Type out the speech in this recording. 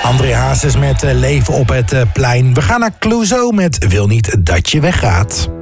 André Hazes met Leven op het plein. We gaan naar Clouseau met Wil niet dat je weggaat.